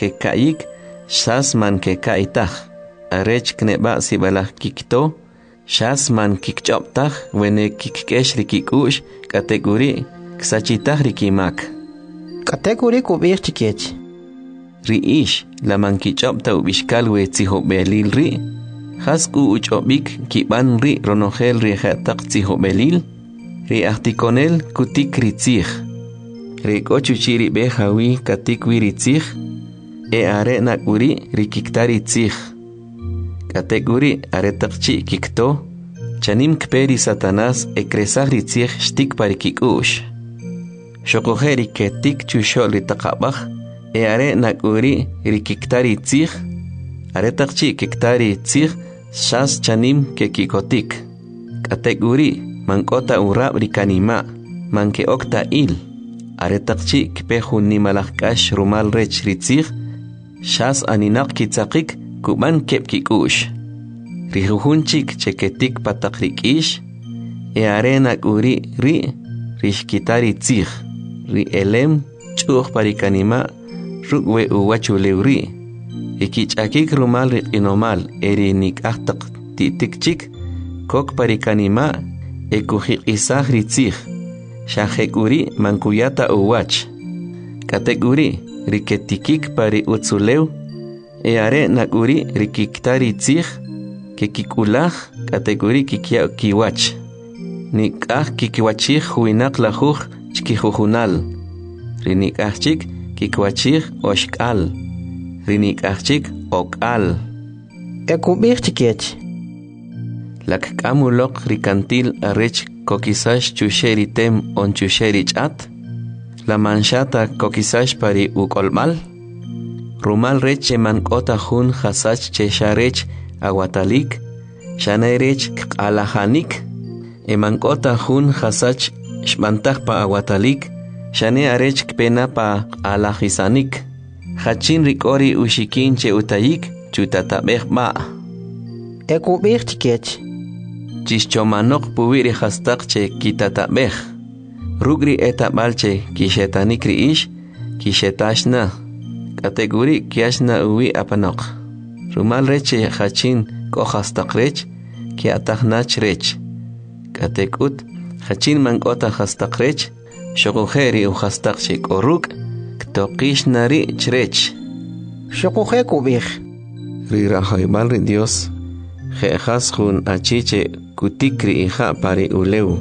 que caik, shas man que caitaj. Arech kneba si balah kikto, shas man kikchoptaj, wene kikkesh rikikush, kategori, ksachitaj rikimak. Kategori kubir chikech. Riish, la man kichopta ubishkalwe tzihobelil ri. Hasku uchobik kiban ri ronogel ri jatak tzihobelil. Ri ahtikonel kutik ritzih. Ri kochuchiri bejawi katikwi ritzih. E are nakuri rikiktari tzih. Kategori aretakchi kikto. Chanim kperi Satanás ekresah ritzih shtik parikikush. Shokojeri ketik chushol ritakabaj. E are nakuri rikiktari tzih. Aretakchi kiktari tzih. Shas chanim kekikotik. Kategori mankota urab rikanima. Manke okta il. Aretakchi kpehun nimalakash rumal rech ritzih. Shas aninak kitzakik kuban kepkikush. Rijuhunchik cheketik patakrikish. E are nakuri ri rishkitari tzih. Ri elem chuj parikanima. Rukwe uwachuleuri. Ikichakik rumal rikinomal erinik ahtak titikchik. Kok parikanima ekujik isah ritzih. Shahekuri mankuyata uwach. Kategori riketikik pari utsuleu. E are nakuri rikiktari tzih. Kekikulah kategori kikia kiwach. Nikah kikiwachik huinak lajuj chkijujunal. Rinikahchik kikwachik oshkal. Rinikahchik okal. Ekubir chikech. Lak kamulok rikantil arech kokisash chusheri tem on chusheri chat. La manchata kokisash pari ukolmal. Rumal reche mankota hun hasach chesharech aguatalik. Shanerech alahanik. Emankota hun hasach shmantak pa aguatalik. Shane arech kpena pa alahisanik. Hachin rikori ushikin che utayik chutatabeh ba. Ekubir chikech. Chischomanok puwiri hastak che kitatabeh. Rugri etabal che kishetanik riish kishetashna. Kategori kiashna uwi apanok. Rumal reche hachin kohastak rech kiataknach rech. Katekut hachin mankota hastak rech. Shokojeri uhastak che koruk. Ktokish nari chrech. Shokoje kubir. Rirahaimal ri Dios. Jejas jun achiche kutikri hija pari uleu.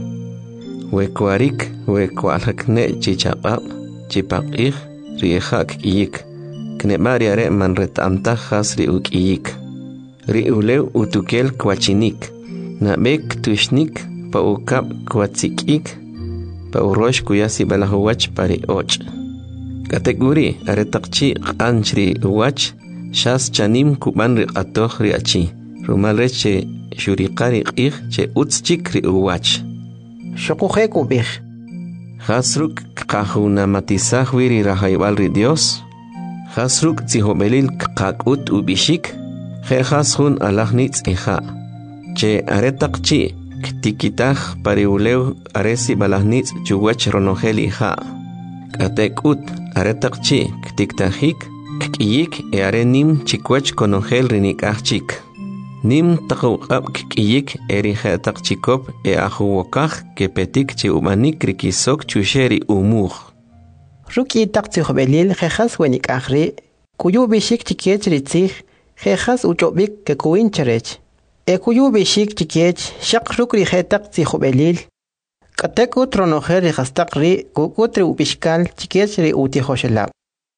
Wekuarik wekualakne chichapap. Chipakih rihak iyik. Knebariare man retamtajas ri ukiyik. Ri uleu utukel kwachinik. Nabek tushnik pa ukap kwatsikik. Pa urosh kuyasi balahuwach pari och. Kategori aretakchi anchri uwach. Shas chanim kuban ri atoh ri achi. Rumal reche shurikari ich che utschik ri uwach. Shokuje kubir. Hasruk kahuna matisah wiri rahaibal ri Dios. Hasruk tzihobelil kakut ubishik. He hasun alahnitz iha. Che aretakchi ktikitah pariuleu aresi balahnitz chuwach ronogel iha. Katekut aretakchi ktiktahik kiyik e arenim chikwach konogel rinikachik. Nim takukab kiyik erihatak chikop e ahuwakah kepetik chi umanik rikisok chusheri umur. Ruki tak tzihobelil jejas wenik ahri. Kuyu bishik chikech ritzih. Jejas uchobik ke kuin cherech. E kuyu bishik chikech shak rukri jetak tzihobelil. Katekut ronojer rihastak ri kukutri ubishkal chikech ri utihoshelab.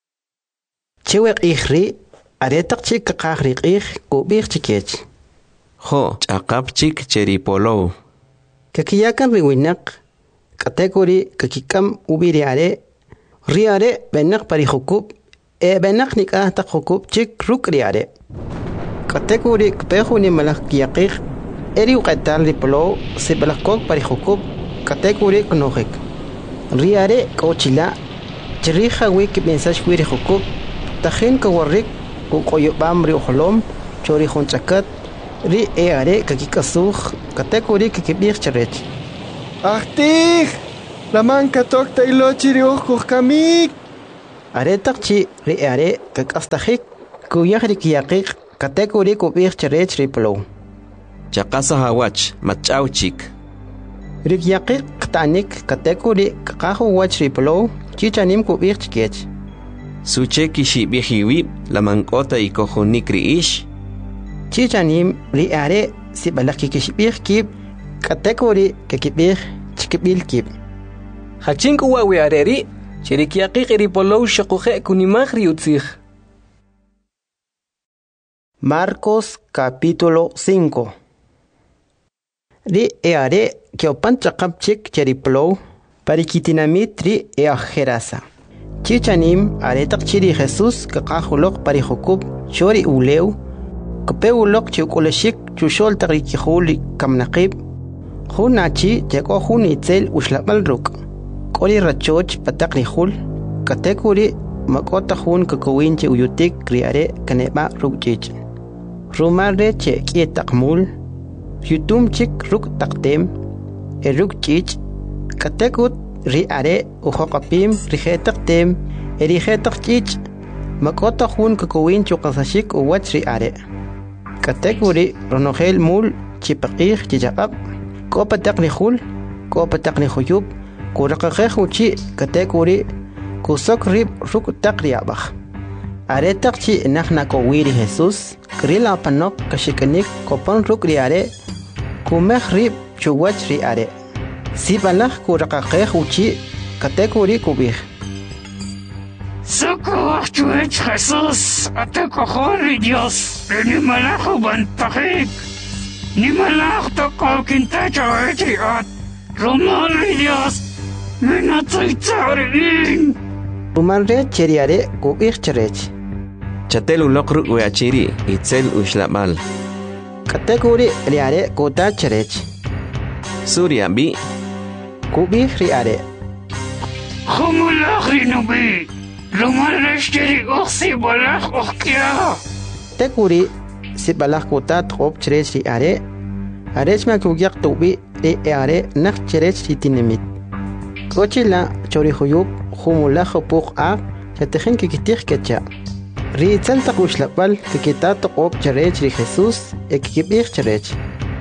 Chiwek ihri aretak chik kakahri ih kubik chikech. Ho chakap chik cheripolo. Kakiyakan riwinak. Kategori kakikam ubiriare. Riare benak parihukub. E benak nikah tak hukub chik ruk riare. Kategori kpehuni malak kiyakih. Eri uqetal ripolo si balakok parihukub. Kategori knohik. Riare kauchila. Chiriha wik mensash wiri hukub. Tahin kawarik ukoyobam ri uholom. Chori honchakat. Ri eare kakikasuh. Kategori kikibir charech. Ahtih! Laman katok tailochi ri kamik. Aretak chi riare kakastajik kuyahri kiyakik katekuri kubir cherech riplo. Chaqasa hawach machauchik. Rikyakik ktanik katekuri kakahu wach riplo chichanim kubir chikech. Suche kishibihiwi la mankota ikojunik riish. Chichanim riare sibalaki kishibir kib katekuri kekibir chikibil kib. Hachinku wawi areri chirikiakik ripolo shakuje kunimagri utzig. Marcos capítulo 5. Ri eare kiopan chakapchik cheriplo parikitinamit ri eajerasa. Chichanim aretak chiri Jesús kakajulok parihokub chori uleu kapeulok chiukoleshik chushol tarikihuli kamnaqib hunachi jako hunitzel ushlabal ruk koli rachoch patakrijul katekuri makota hun kakowinche uyutik kriare kaneba rukchich rumare che kietakmul yutum chik ruk taktem erukchich katekut riare uhokapim rihetaktem erihetakchich makota hun kakowinche ukasashik uwach riare katekuri ronogel mul chipaqih chichaqab kopa takrijul kopa takrijuyub kurakaqehuchi katekuri kusok rib ruk takriabaj aretakchi nahna kowiri Jesús krila panok kashikanik kopan ruk riare kumeh rib chuwach riare sibalaj kurakaqehuchi katekuri kubij Socorro, Jesús, atacojori Dios, ni malajo bantajik, ni malajo tocó quintacho echiat, romari Dios, minatzaitzarin. Rumanre cheriare kubij cherech. Chatel ulokru uachiri itzel ushlamal. Katekuri riare kota cherech. Suria bi. Kubij riare. Humulachri nubi. Rumalashiri oxi balach okia. Tekuri si balach kota trop cherech riare. Arechma kugyak tubi riare nak cherech ritinemit. Kochila chorihuyub humulajo puk a chatejen kikitih kecha. Riitzal takushlapal kikita toqob cherech ri Jesús ekikibih cherech.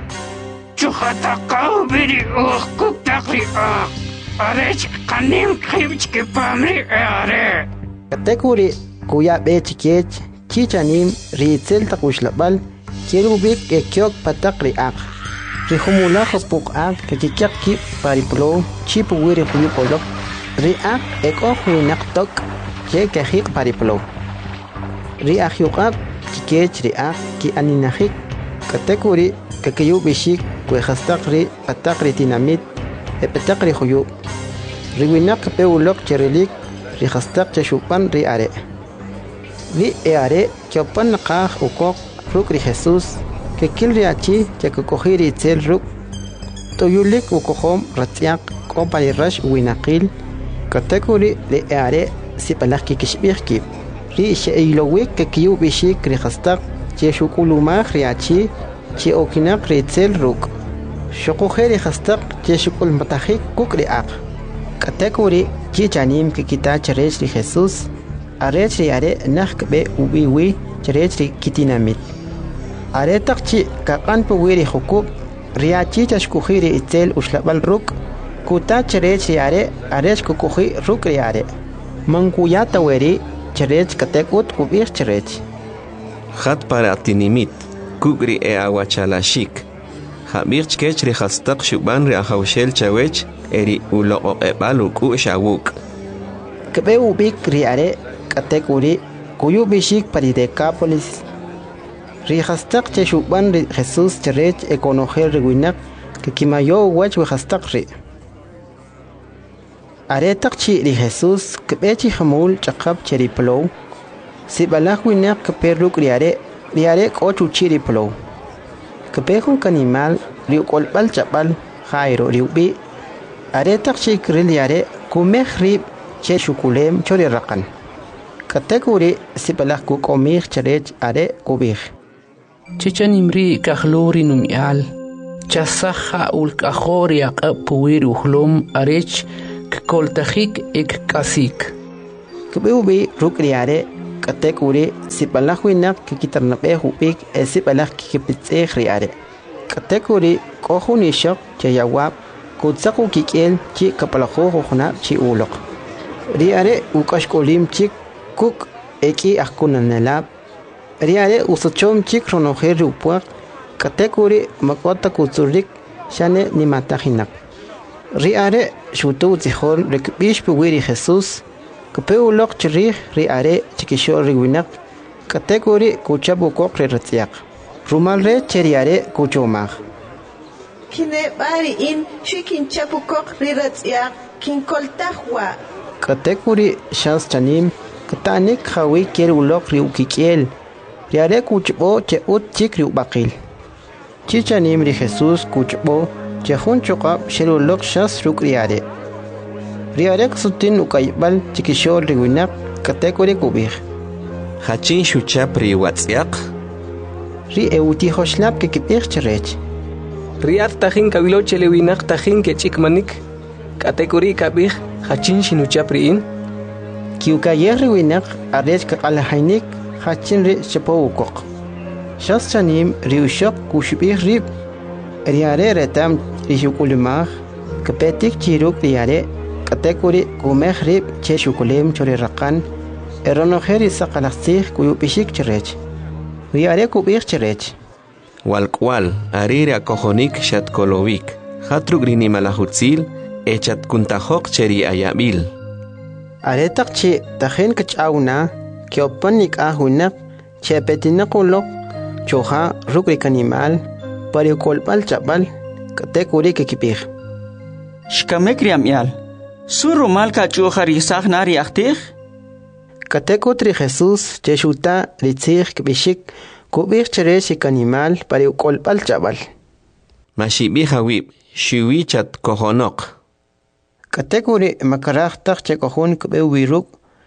Chuhataqaw biri kuk takri a. Arech kanim khibch ke pamri are. Katekuri kuya bechikech chichanim riitzal takushlapal kirubik ekyok patakri ak. Rihumulajo puk ak kikikyak ki pariplo chipu wiri huyupolok. Riak eko huinaktok ke kehik pariplo. Riak yukab kikech riak ki aninahik katekuri kakayu bishik kwehastakri patakri tinamit patakri huyub. Riwinak peulok cherelik rihastak cheshupan riare. Ri eare kyopan nakah ukok ruk ri Jesús kekil riachi chekakohiri itzel ruk toyulik ukohom ratziak kompani rash winakil katekuri ri eare sipalak kikishbihkib. Ri sheilowik kekiyu bishik rihastak cheshukulumah riachi che okinak ritzel ruk. Shokoheri hastak cheshukul matahik kuk riak. Katekuri chichanim kikita cherech ri Jesús arech riare nakbe ubiwi cherech ri kitinamit. Aretak chi kakan puwiri hukub riachi chashkuhiri itzel ushlabal ruk kuta cherech riare arech kukuhi ruk riare. Mankuyata weri cherech katekut kubir cherech. Hat para tinimit kugri awachalashik. Habirch kech ri hastak shuban ri ahawshel chawech eri ulo ebaluk u shawuk. Kebe ubik riare katekuri kuyu bishik pari Decápolis. Ri hastak che shuban ri Jesús cherech ekonogel riwinak kikimayo wach we hastak ri. Aretak chi ri Jesús kebechi hamul chakab cheriplo. Si balak winak keperuk riare kochu chiriplo. Kepehun kanimal riukolpal chapal Jairo riubi. Aretak chi kriliare kumeh rib che shukulem chori rakan. Katekuri si balak kukomih cherech are kubih. Chichanimri kahlori numial. Chasaja ulkahori akapuir uhlum arech koltajik ek kasik. Kbeubi rukriare katekuri sipalahwinak kikitarnape hupik esipalah kikipitse riare. Katekuri kohunishok chayawap kutsaku kikiel chi kapalaho hona chi ulok. Riare ukashkolim chik kuk eki akunanelab. Riare usochom chik ronojer upuak katekuri makota kutsurik shane ni matahinak. Riare shutu zihol rekbish puwiri Jesus kapeulok chirih riare chikishol riwinak katekuri kuchabu kokre ratziak. Rumalre cheriare kuchomag. Kine bari in shikin chapu kokre ratziak kin koltahwa. Katekuri shas chanim katanik hawi kerulok riukikiel. Riare kuchbo che ut chik riubakil. Chichanim ri Jesus kuchbo che hun chokap shelulok shas ruk riare. Riare ksutin ukaybal chikishol riwinak katekuri kubih. Hachin shuchap ri watziak. Ri euti hoshlap ke kipih cherech. Riat tajin kabilo chelewinak tajin ke chikmanik. Katekuri kabih hachin shinuchapriin. Kiukayer riwinak arech kakalahainik hachin ri chapo ukok. Shas chanim riushok kushbih rib. Riare retam rishukulimah kapetik chiruk riare katekuri kumeh rib che shukulim chori rakan eronoheri sakalaksih kuyupishik cherech. Riare kubih cherech. Walkwal arire akojonik shatkolovik. Hatrugrini malahutzil echat kuntajok cheri ayabil. Aretak che tajen kachawna kiopanik ahunak che petinakulok choha rukrik animal pariukolpal chapal katekuri kikipih. Shkamekriam yal. Suru malka choha risah nari achtih? Katekutri Jesus cheshuta ritzih kibishik kubih chereshik animal pariukolpal chapal. Mashibi hawib shiwi chat kojonok. Katekuri makarachtak che kohun kubeu wiruk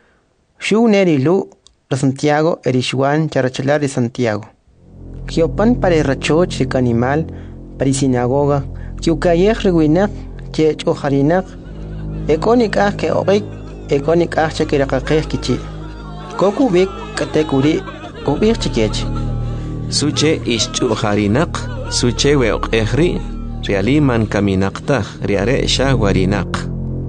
shu nerilu de Santiago erishwan charachalar de Santiago. Kiopan para rachoch rik animal para sinagoga kiukayeh rewinak che chojarinak ekonik ke orik ekonik che kirakakeh kichi. Kokubik katekuri kubih chikech. Suche ishchujarinak suche weok ehri realiman kaminakta riare shahwarinak.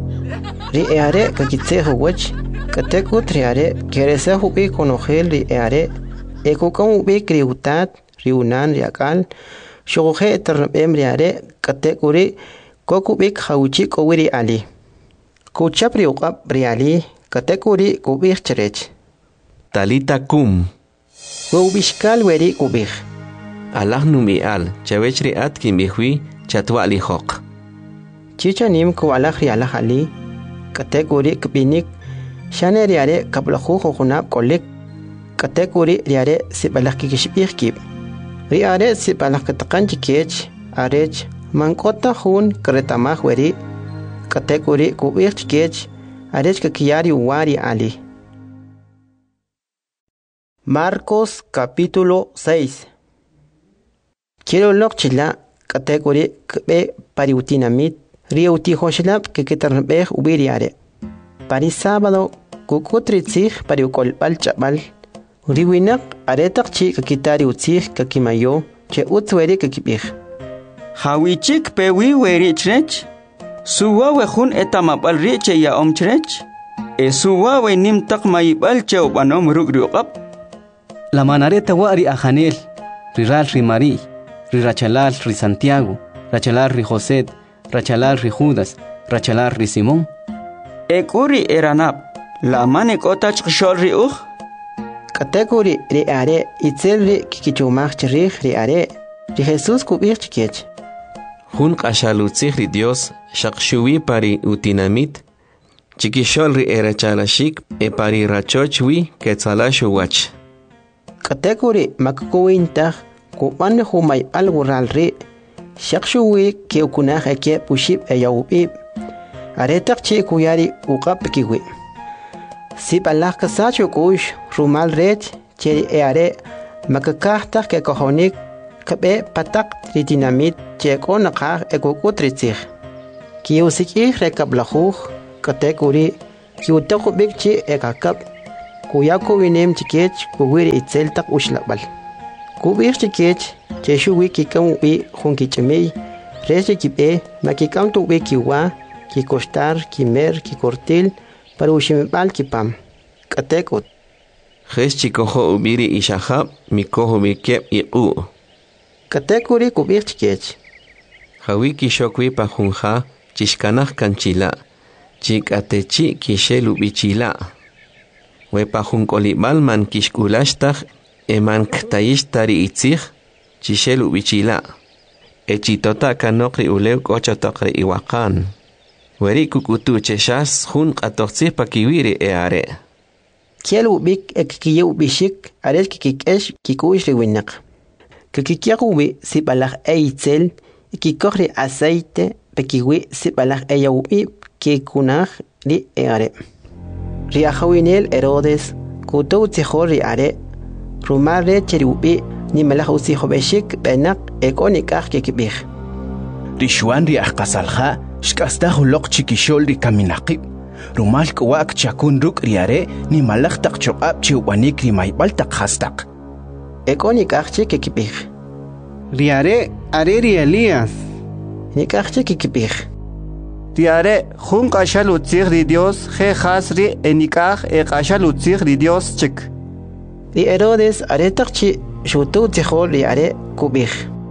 Riare kakitseho wach katekut riare keresehu bi konogel riare ekokon bi kriutat riunan riakal shoge ternabem riare katekuri kokubik hauchi kowiri ali kuchap riuqab riali katekuri kubih cherech Talita kum wubishkal weri kubih Allah numial chawechri atkin bihui chatwali hok chichanim ko alakh riala ali katekuri kbinik shane riare kablahu khunab kolik katekuri riare sibalak kishbih riare sibalak taqanchikech arech mankota hun kretamah weri katekuri kubih chikech arech kakiyari wari ali. Marcos capítulo 6. Quiero lokchila katekuri kbe pariutinamit riuti hoshlap que ketarnbeh ubiriare. Pari sábado kukutritzih pariukolpal chapal. Riwinak aretak chi kakitari utzih kakimayo che utzweri kakipih. Hawichik pewi weri chrech. Suwa wehun etamapal riche ya om chrech. Suwa we nimtak mayibal che ubanom rugriuqap. La manareta wari a Janel, riral rimari, rirachalal ri Santiago, rachalal ri José, rachalal ri Judas, rachalal ri Simón. Ekuri eranap, la manekotach kshol ri uj. Katekuri ri are itzel ri kikichumach cherih ri are ri Jesus kubir chikech. Hun kashalutzih ri Dios shakshuwi pari utinamit chikishol ri erachalashik e pari rachochwi ketzalashu wach. Katekuri makkuwintah kupan humay algural ri shakshuwi kiukunah eke pushib eyawbib aretak chi kuyari uqap kiwi sip Allah kasacho kush rumal rech cheri eare makakahtak ke kohonik kabe patak ritinamit che konaqah ekukutritzih kiusikih rekablahuh katekuri kiutako bikchi ekakap kuyako winem chikech kuwiri itseltak ushlabal kubir chikech cheshu wiki kam wi hunki chemei reche kipe makikam tu wiki wa ki kostar kimer ki kortil para ushimibal kipam katekot jes chikojo ubiri ishahab mikojo bikep iqu katekuri kubir chikech hawiki shokwi pajunja chishkanaj kanchila chikatechi kishelu bichila we pajunkolibal man kishkulastaj eman ktayishtari itzij chishelu bichila echitota kanokri ulew kochotokri iwakan weri kukutu cheshas jun qatoqtzij pakiwiri eare kielu bik ekikiyu bishik ares kikikesh kikuish riwinak kikikiyakuwi sibalaj eitzel kikokri aceite pekiwi sibalaj eyaubi kikunaj ri eare riajawinel Herodes kutu tzijor ri are rumare cheriubi ni malaj usijo beshik benak ekonikaj kikibij Rishwan ri ahqasalja shkastaj uloq chikishol ri kaminaqib rumal kwak chakun ruk riare ni malaj taq choqab chiubanik ri maybal taq hastaq ekonikaj kikibij riare are ri Elías nikaj kikibij riare jun qashal utzig ri Dios je khasri enikaj qashal utzig ri Dios chik ri Herodes are taqchi shutu tzijol ri are kubij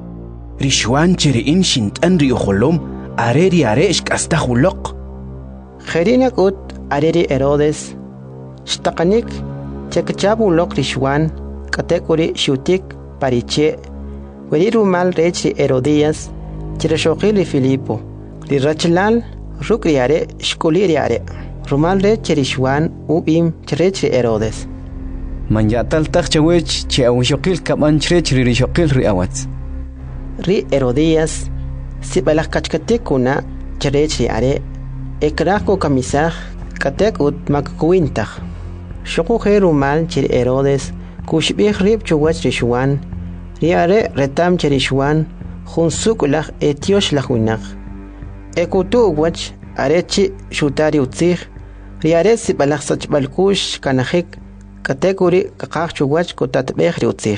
Rishwan chiriin shintan ri ujolom are ri are shkastaj uloq Jerinak ut areri Herodes shtaqanik chekchabu lok rishwan katekuri shutik pariche weri rumal rech ri Herodías chirashokil ri Filipo ri rachlal rukriare shkuliriare rumal rech rishwan ubim chrech ri Herodes manyatal taqchawech che awshokil kaman chrech ri rishokil ri awatz ri Herodías sibalaj kachkatikuna chrech ri are ekrako kamisaj katek ut makkuintaj shoko rumal chir Herodes kushbih rib chuwach rishwan riare retam chirishwan junsuk etiosh lajunaj ekutu wach arechi shutari utzij riare sibalaj sachbalkush kanajik katekuri kakaj chuwach kutatbej ri utzij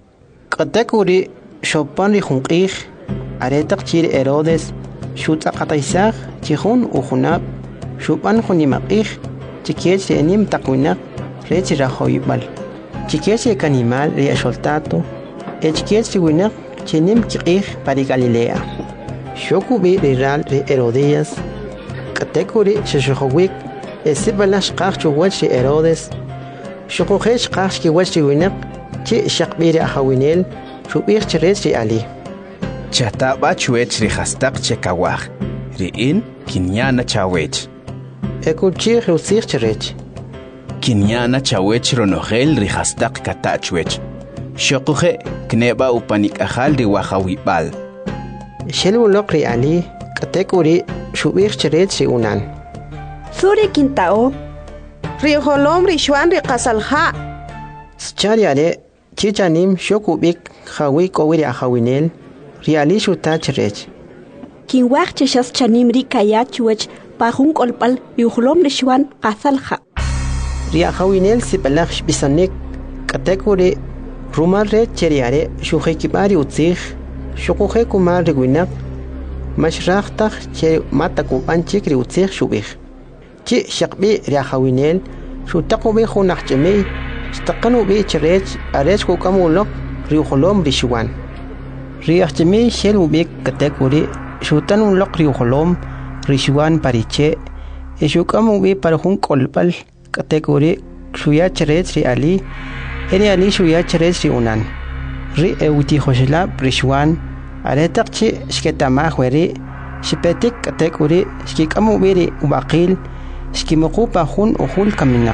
katekuri shopan ri junqij aretak chir Herodes shutaqataysaj chijun ujunab shupan junimaqij chikech enim taqwinaq rech rajoybal chikech kanimal ri axoltato echikech winaq chinim kiqij pari Galilea shokubi riral ri Herodías katekuri sheshojowik esibalash qaj chuwach ri Herodes shokojesh qaj kiwach ri winaq chi shaqbi ri ajawinel shubij chirech ri ali Chataba chuech ri hastaq chekawaj riin kinyana chawech ekuchi rusij chirech kinyana chawech ronogel ri hastaq katachwech shokuje kneba upanik ajal ri wajawibal shelulok ri ali katekuri shubij chirech ri unan Suri kintao ri holom ri shwan ri qasalja schariare chichanim shokubik jawi kowiri ajawinel riali shutach rech kinwaj cheshas chanim ri kayachuech pajun kolpal yuhlom rishwan qasalja ri ajawinel sipalaj bisanik katekuri rumal rech cheriare shujekibari utzij shukuje kumar ri winaq mashrajtaj che matakuban chik ri utzij shubij chi shaqbi ri ajawinel shutaqubi junaj chemei staqanu bi cherech arech kukamulok ri uhlom rishwan riachchemi shel ubik katekuri shutan un lok riuholom rishwan pariche eshukam ubi parjun kolpal katekuri shuya cherech ri ali eri ali shuya cherech ri unan ri euti hoshla rishwan aretaqchi shketama khweri shipetik katekuri shkikam ubi ri ubaqil shkimuqu pajun uhul kaminaq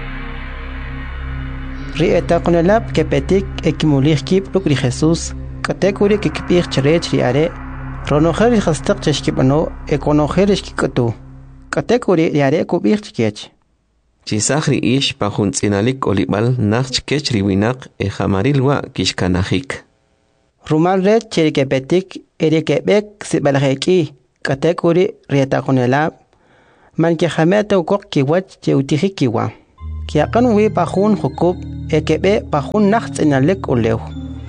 ri etaqnalab kepetik ekimulih kip luk ri Jesus katekuri kikpij cherech ri are ronojer hastaq cheshkibano ekonojer shkikutu katekuri ri are kubij chkech chisaj ri ish pajun tzinalik olibal nach kech ri winaq jamaril kishkanajik rumal red cherikepetik erikebek sibalajeki katekuri ri etaqnelab man que jamete o kok kiwach che utiji kiwa. Kiakan wi pahun hukub ekebe pahun nachts en alek ulew.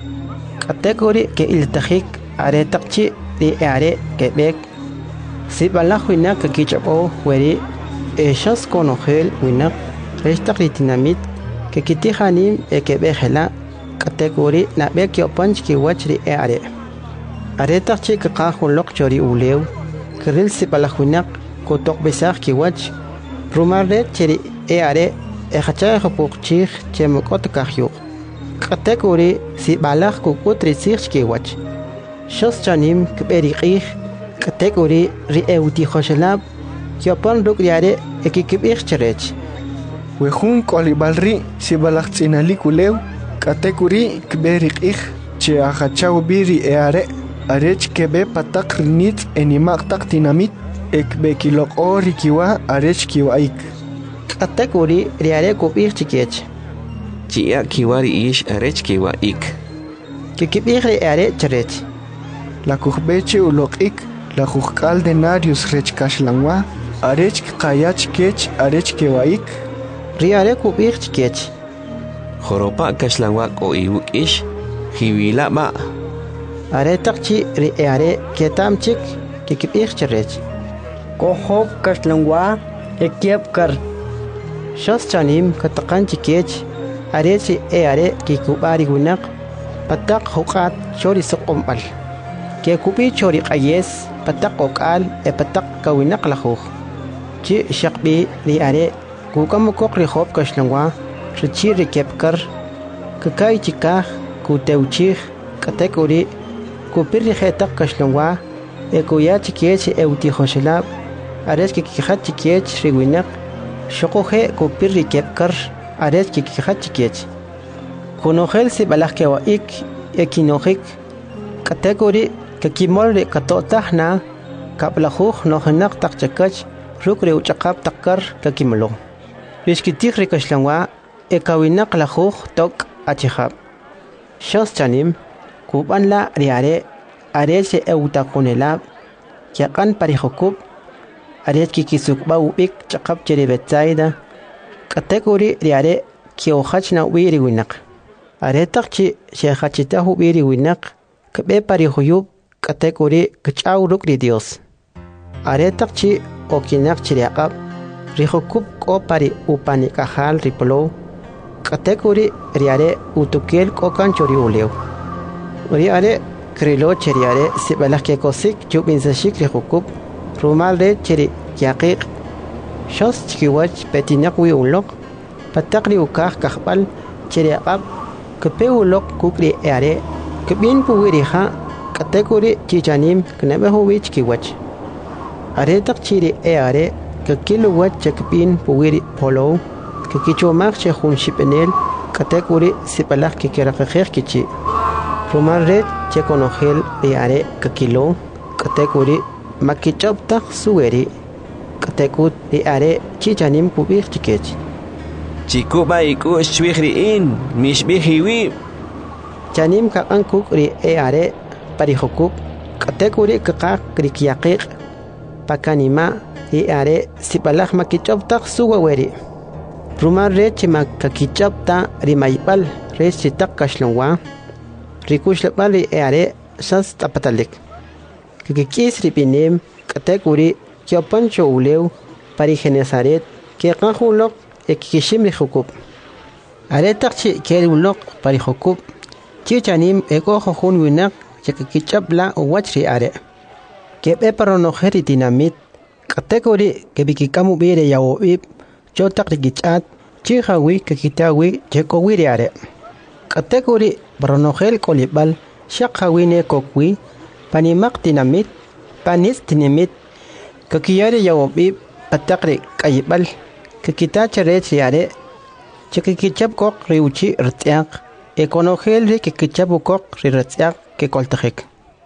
Kategori ke iltajik are takchi di are kebek. Si balah winak ke kichapo weri eshas konogel winak restak ritinamit ke kitihanim ekebe hela kategori na bek yopanch kiwach di are. Are takchi ke kahulok chori ulew. Keril si balah winak kotok besar kiwach rumarre cheri are echacha hapukchich chemokot kahyuk. Kategori si balach kukutri sich kiwach. Shos chanim kberikich kategori ri euti khoshlab yopan rukriare ekikibich cherech. Wehun kolibalri si balach tsinali kulew kategori kberikich che achachau biri eare arech kebe patak rinit enimak tak tinamit ekbe kilok ori kiwa arech kiwaik. Kategori riare kubich chikech. Chia kiwari ish arech kiwa ik. Kikibich riare cherech. La kuchbeche ulok ik la kuchkal denarius rech kashlangwa arech kayach kech arech kiwa ik. Riare kubich chikech. Joropa kashlangwa o iwuk ish hiwila ba. Are takchi riare ketam chik kikibich cherech. Kohop kashlangwa ekiep kar. Shos chanim katakan chikech areci are kikubari gunak patak hukat chori sukumbal. Ke kupi chori qayes patak okal patak kawinak lahuk. Chi shakbi li are kukamukok rihop kashlangwa richi rikepkar kakay chikah kuteuchih kategori kupir rihetak kashlangwa kuya chikech euti hoshelab ares kikichat chikech riwinak shokohe kupir rikepkar ares kikichat chikech kunogel si balak kewa ik ekinojik kategori kakimol re katotahna kaplahuj nohenak takchakach rukre uchakap takkar kakimlo rishkitik rikashlangwa ekawinak lahuj tok achihab shos chanim kuban la riare ares eutakunelab yakan parihokub ares kikisukba ubik chakap cheribetsaida kategori riare kiohachna wiri winak are takchi shehachita wiri winak kbe parihuyub kategori kchaw rukri dios are takchi okinak chiriaqab rihokub ko pari upanikahal riplo kategori riare utukel kokan chori ulew riare krilo cheriare sibalak kosik jubinsashik rihokub rumal re cheri yaqiq shos chikiwach petinak wi ulok patakri ukah kahbal cheriaqab kpe ulok kukri are kbin puwiriha kategori chichanim knabehu wich kiwach are tak chiri are kakilu wach chakpin puwiri polo kakichomak chehun shipenel kategori sipalak kikirakakher kichi rumal red chekonogel are kakilo kategori makichoptak suweri katekut are chichanim kubich chikech chikuba iku shwihriin mishbihiwi chanim kakan kukri are parihokub kategori kakak krikiyaqiq pakanima are sipalak makichoptak suweri rumar re chimak kakichopta rimaybal re chitak kashlongwa rikushlapal are sas tapatalik kikis ripinem kategori kyopancho ulew parigenesaret ke qahulok ekishim rihukub are takchi kelulok parihukub chichanim eko khun winak chekichapla wachri are kebe paronojeri dinamit kategori kebikikamu bire yawib chotak rigichat chihawi kekitawi chekowiri are kategori paronojel kolibal shakhawine kokwi panimak dinamit panis dinamit kakiyari yawib patakri kayibal kakita charech yare chekikichap kok riuchi rtiaq ekonogel ri kikichap kok rirtiaq que coltajek.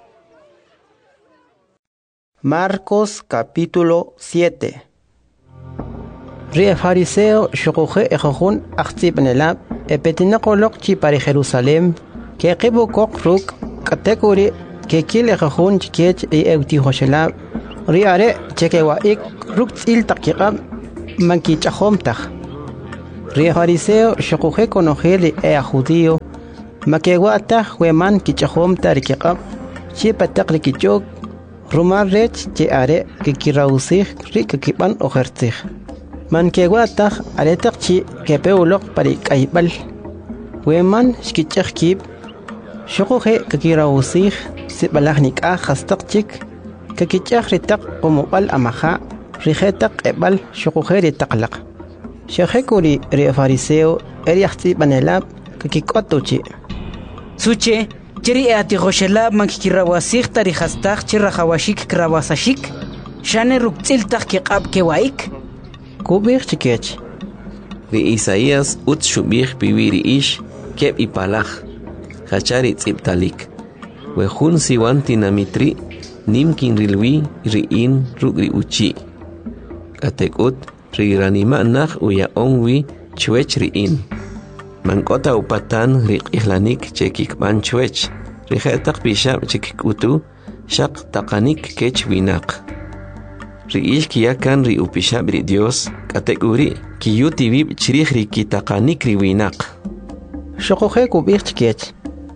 Marcos capítulo 7. Rie fariseo shokoje ejojun achtibnelab epetinakolok chi para Jerusalem que qibu kok ruk kategori que kil ejojun chikech e euti hoshelab riare chekewaik ruktil takiqab manki chahomtaj ri fariseo shokuje konojeli judío makewata weman kichahomta rikiqab chipatak rikichok rumar rech che are kikirausig rikikiban ojertij mankewata aretak chi kepeulok pari kaibal weman shkichakib shokuje kikirausig sibalahnik hastakchik kakichak ritak komopal amaja rijetak ebal shokuje ritaklaq shekuri ri fariseo eriachti banelab kakikotuchi suche chiri ati goshelab mankirawasig tari hastak chirahawashik krawasashik shane ruktiltak kiqab kewaik kubir chikech ri Isaías utshubih bibiri ish keb ipalaj hachari tziptalik wejun siwanti namitri nimkin rilwi riin rugri uchi katekut ri ranima nach uya onwi chwech riin mankota upatan ri ihlanik chekikban chwech rijetak bishab chekikutu shaq taqanik kech winak ri ish kiyakan ri upishab ri Dios katekuri kiyuti bib chirih ri kitaqanik ri winak shokuje kubir chikech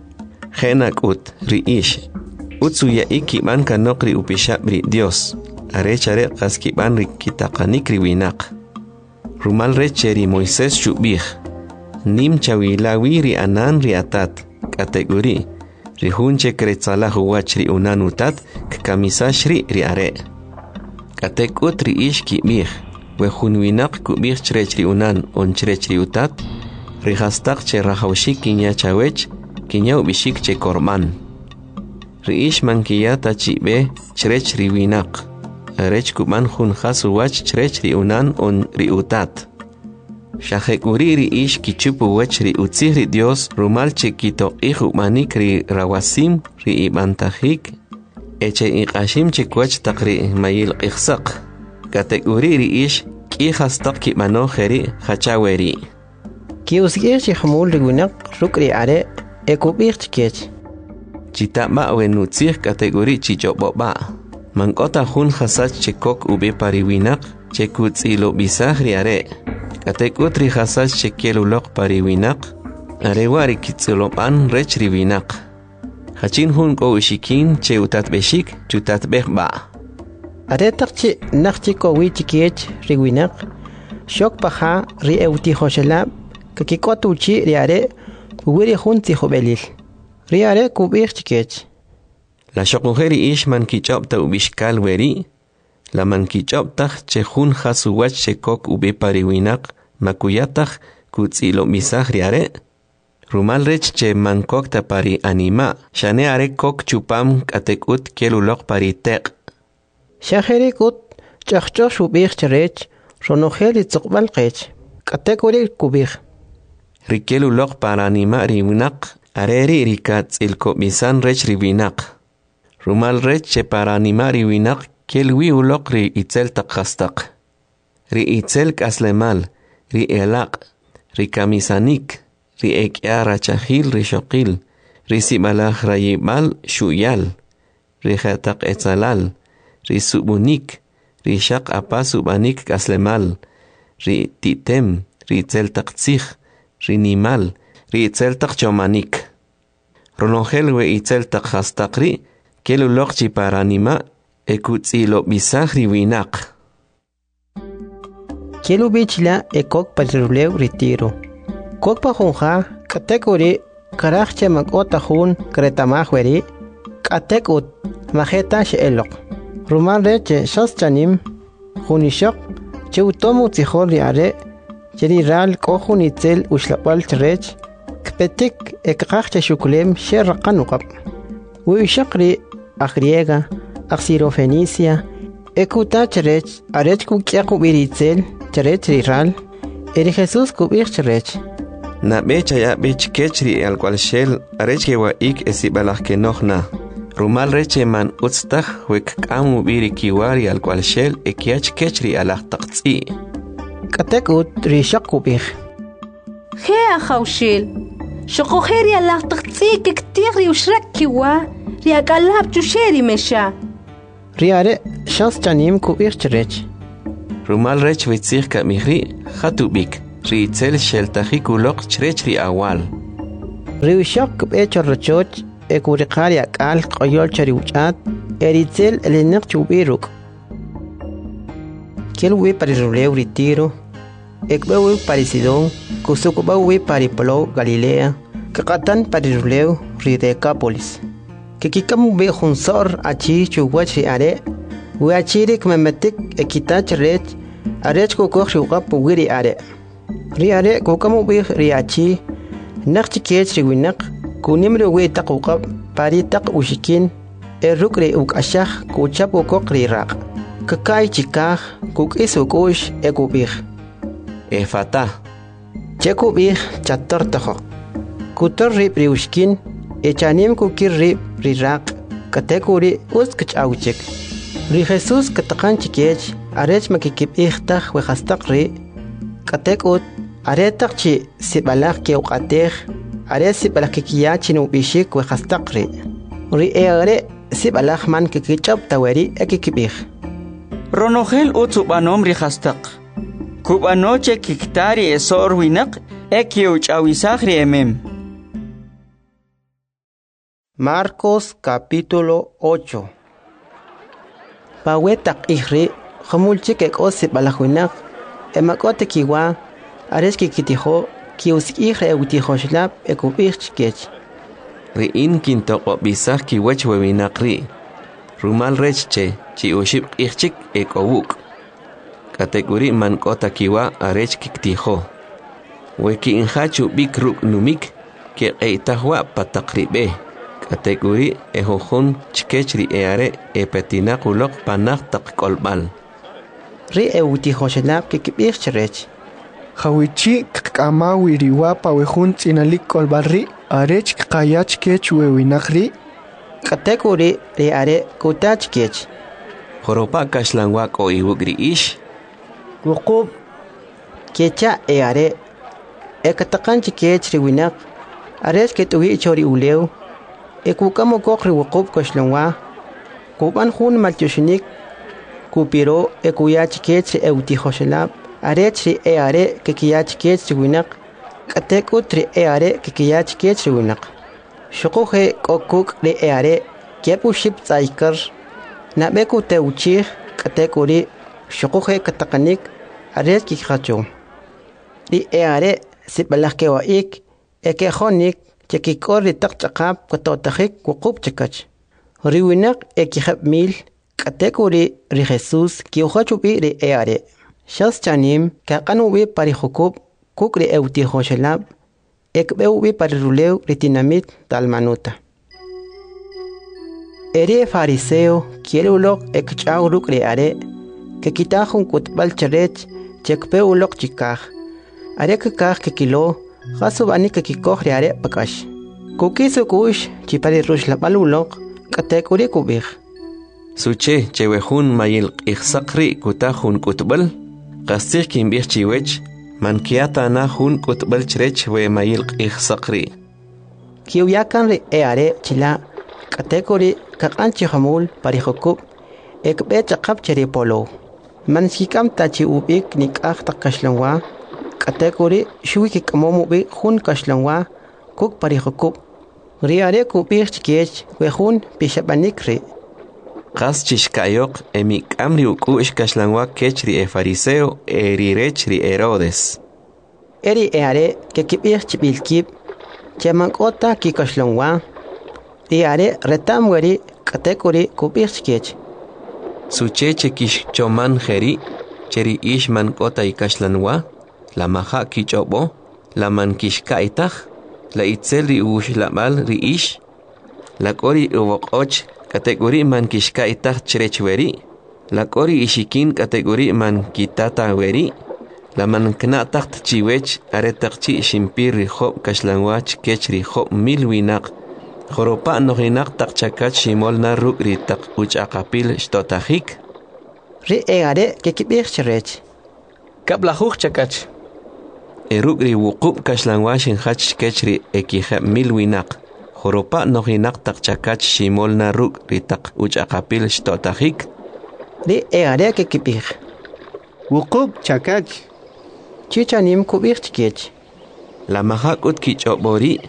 Henak ut ri ish utsuya ikiban kanok ri upishab ri Dios arechare qaskiban ri kitaqanik ri winak rumal recheri Moisés shubih nim chawilawi ri anan ri atat kategori ri hunche kretzala huwach ri unan utat kamisash ri are katekut ri ish kibih we hun winak kubih chrech ri unan on chrech ri utat ri hastak che rahawshik kinya chawech kinya ubishik che korman ri ish mankiyata chibe chrech ri winak arech kuman hun khasu wach chrech ri unan on ri utat shahekuri ri ish kichupu wach ri utzih ri Dios rumal chekito ihu manik ri rawasim ri ibantajik eche iqashim chekwach taqri mayil qihsaq kategori ri ish ki hastak ki mano kheri khachaweri ki usgir chi khmul ri winak rukri are ekubir chikech chitama wenutzih kategori chichoboba mankota hun khasach chekok ube pariwinak chekutzilo bisah ri are katekut ri khasach chekelulok pariwinak are wari kitzulopan rech ri winak hachin hun ko ushikin che utat beshik chutat behba are takchi nakchi ko wi chikech ri winak shok paha ri euti khoshelab kakikotuchi ri are wiri hun ti khobelil ri are kubir chikech la shokujeri ish man kichopta ubishkal weri la man kichoptaj che hun khasuwach chekok ube pariwinak makuyataj kutzilo misaj ri are rumal rech che mankokta pari anima shane are kok chupam katekut kelulok pari teq shaheri kut chachcho shubir cherech ronojeli tsuqbal qech katekuri kubir rikelulok para anima riwinak areri rikat ilko misan rech riwinak rumal rech che para anima riwinak kelwi ulok ri itzel taqhastaq ri itzel kaslemal ri elaq ri kamisanik ri ekya rachahil ri shoqil ri simalaj rayimal shuyal ri khataq etzalal ri subunik ri shaq apasubanik kaslemal ri titem ri itzel taqtzih ri nimal ri itzel taqchomanik ronojel we itzel taqhastaqri kelulok chi paranima ekutzilo bisaj ri winak Kelu bichla ekok patruleu retiro kok pa jonja kategori karachche makota hun kretamajweri katekut majeta shelok rumal reche shas chanim junishok cheutomu tijol riare jeri ral kohun itzel ushlapal trech kpetik ekqachche shuklem sherqanuqab wishaqri agriega axirofenicia ekuta trech arech kukyaqu biritzel trech riral eri Jesus kubir trech na becha ya bech kechri al cual shel arech wa ik esibalaj ke nohna rumal reche man utstaj wek kamu biri kiwari al cual shel ekiach kechri alaj taqtsi katekut rishaq kubir he khawshil shqoheri alaj taqtsi kektigri ushrak kiwa riakalab chusheri mesha riare shas chanim kubir cherech. Rumal rech vitzich ka mihri khatubik. Ritzel sheltahi kulok cherech ri awal. Riwishok kube chorrochoch ekurikari akal qoyol chariwchat eritzel elinek chubiruk. Kielwe pariruleu ritiro. Ekbewe parisidon. Kusukubawe paripolo Galilea. Kakatan pariruleu ri Decápolis. Kikikamu be junsor achi chuwach ri are. We achiri kmemetik ekitach rech. Arech kukok riwqap wiri are. Ri are kukamu be ri achi. Nakchi kech ri winak. Kunimri we takukap pari tak ushikin. Eruk ri ukashah kuchap kukok ri rak. Kakay chikah kuk isukush ekubih. Efata. Chekubih chator taho. Kutor rip riushkin. Echanim kukir rip rirak. Katekuri uskach auchik. Ri Jesus katakan chikech. Arech makikip ihtah wehastak ri. Katekut. Aretak chi sibalak keukateh. Are sibalak kikiyachin ubishik wehastak ri. Ri eare sibalak man kikichap taweri ekikibih. Ronogel utsubanom rihastak. Kubanoche kiktari esor winak ekiuch awisagri emem. Marcos capítulo 8. Pawetak ihri khamulchik ek osip alahuinak emakote kiwa areski kitiho kiusik ihre eutiho shlap ekubich chikech. Riin kintoko bisah kiwech wewinak ri. Rumal rechche chi uship ichik ekowuk. Kategori man kota kiwa arech kiktiho. Weki inhachu bikruk numik ke eitahwa patakribe. Kategori ehohon chkechri eare epetinakulok panak takkolbal. Ri eutiho shlap kikibich cherech. Hawichi kama wiriwa pawehun tsinalik kolbarri arech kayach kech wewinakri. Kategori ri are kutach kech. Horopa kashlangwak o iwugri ish. Wukub kecha eare ekatakan chikech riwinak ares ketuwi chori uleu ekukamo kokri wukub kashlangwa kuban hun malchushinik kupiro ekuya chikech eutihoshlab arechri eare kekiya chikech riwinak katekutri eare kekiya chikech riwinak shukuhe kokuk ri eare kepuship tsaikar nabeku teuchih katekuri shukuhe katakanik ares kikhacho. Li eare sibalak kewaik ekehonik chekikori takchakap katotakik wukub chakach. Riwinak ekihab mil katekuri ri Jesus kiuhachubi ri eare. Shas chanim kakanubi pari hukub kuk ri eutihoshelab ekbeubi pari ruleu ri tinamit talmanuta. Eri fariseo kielulok ekchauruk ri are que quitahun kutbal cherech chekpe ulok chikaj. Are kakaj que kilo, jasubani que kikoh are pakash. Kukisu kush chipari rush la balulok, katekuri kubih. Suche chewehun mayil ikhsakri kutahun kutbal, kastir kimbih chiwech, mankiata na hun kutbal cherech we mayil ikhsakri. Kiuyakan ri eare chila, katekuri kakanchi hamul parihokub, ekbe chakap cheripolo. Mansikam tachi ubik nikah takashlangwa kategori shuiki kamomu bi hun kashlangwa kuk parihokub riare kubik chikech we hun pishabanikri qas chishkayok emik amri ukush kashlangwa kechri fariseo erirechri Herodes eri eare ke kibik chibilkib chemankota kikashlangwa riare retamweri kategori kubik chikech Sucheche kish choman jeri, cheri ishman kota ikashlanwa, la maha kichobo, la man kishkaitach, la itzel ri ush la mal ri ish, la kori uwokoch, kategori man kishkaitach cherechweri, la kori ishikin kategori man kitata weri, la man knatach chiwech, aretachchi shimpir ri hop kashlanwach kech ri hop milwinak, Joropa nohinak tak chakat shimol na ruk ri tak uch akapil shtotahik. Ri eare ke kibir cherech. Kablahuch chakach. Eruk ri wukub kashlangwashin hach kechri ekihab milwinak. Joropa nohinak tak chakat shimol na ruk ri tak uch akapil shtotahik. ri are que kipig. Wuqub chakach. Chichanim kubig chikech. La mahakut kichobori.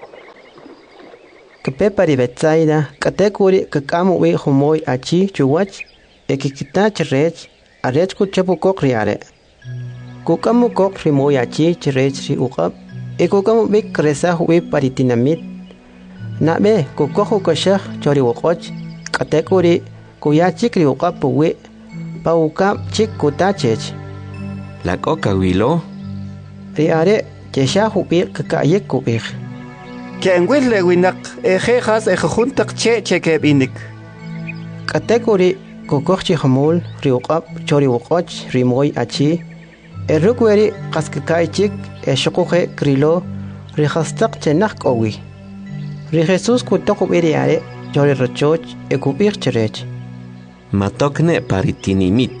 Kepe pari Betsaida, katekuri kakamu we humoy achi chuwach, ekikitach rech, arech kuchapu kok riare. Kukamu kok rimoy achi chirech ri ukap, kukamu bik resa we paritinamit. Nabe kukohu kashah chori wokoch, katekuri kuyachik ri ukap we, paukap chik kutachech. La coca wilo. Riare, chesha hubir kakayek kubir. Kenwil lewinak ejejas ejuntak che binik. Kategori kokochi hamul riuqap chori wokoch rimoy achi erukweri qaskakaichik eshuqe krilo rihastak chenak owi. Ri Jesus kutoko beriare chori rochoch ekubir cherech. Matokne paritinimit.